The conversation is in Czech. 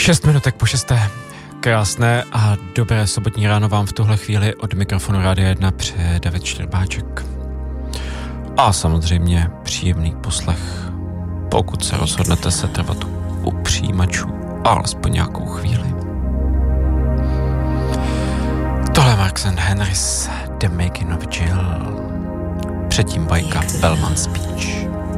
6:06. Krásné a dobré sobotní ráno vám v tuhle chvíli od mikrofonu Rádia 1 přeje David Štěrbáček. A samozřejmě příjemný poslech, pokud se rozhodnete se trvat u přijímačů alespoň nějakou chvíli. Tohle Marks and Henrys The Making of Jill. Předtím bajka Bellman's Speech.